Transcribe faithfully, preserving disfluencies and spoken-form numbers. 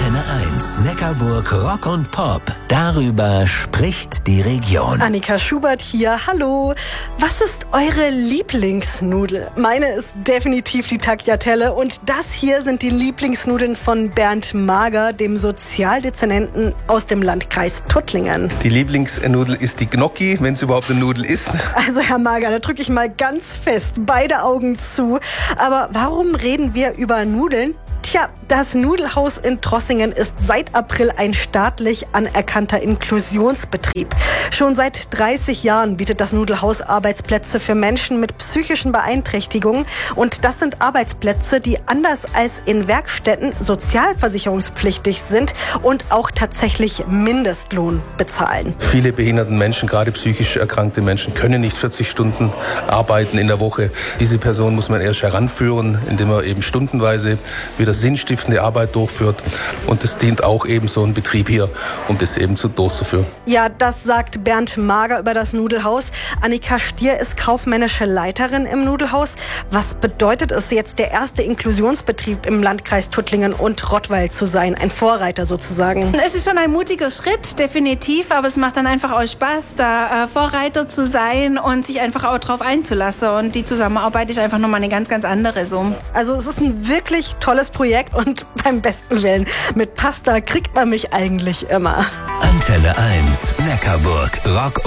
Antenne eins, Neckarburg Rock und Pop. Darüber spricht die Region. Annika Schubert hier, hallo. Was ist eure Lieblingsnudel? Meine ist definitiv die Tagliatelle und das hier sind die Lieblingsnudeln von Bernd Mager, dem Sozialdezernenten aus dem Landkreis Tuttlingen. Die Lieblingsnudel ist die Gnocchi, wenn es überhaupt eine Nudel ist. Also Herr Mager, da drücke ich mal ganz fest beide Augen zu. Aber warum reden wir über Nudeln? Tja, das Nudelhaus in Trossingen ist seit April ein staatlich anerkannter Inklusionsbetrieb. Schon seit dreißig Jahren bietet das Nudelhaus Arbeitsplätze für Menschen mit psychischen Beeinträchtigungen. Und das sind Arbeitsplätze, die anders als in Werkstätten sozialversicherungspflichtig sind und auch tatsächlich Mindestlohn bezahlen. Viele behinderten Menschen, gerade psychisch erkrankte Menschen, können nicht vierzig Stunden arbeiten in der Woche. Diese Person muss man erst heranführen, indem man eben stundenweise wieder sinnstiftende Arbeit durchführt. Und es dient auch eben so ein Betrieb hier, um das eben zu durchzuführen. Ja, das sagt Bernd Mager über das Nudelhaus. Annika Stier ist kaufmännische Leiterin im Nudelhaus. Was bedeutet es jetzt, der erste Inklusionsbetrieb im Landkreis Tuttlingen und Rottweil zu sein? Ein Vorreiter sozusagen. Es ist schon ein mutiger Schritt, definitiv. Aber es macht dann einfach auch Spaß, da äh, Vorreiter zu sein und sich einfach auch drauf einzulassen. Und die Zusammenarbeit ist einfach nochmal eine ganz, ganz andere so. Also es ist ein wirklich tolles Projekt und beim besten Willen, mit Pasta kriegt man mich eigentlich immer. Antenne eins, Neckarburg Rock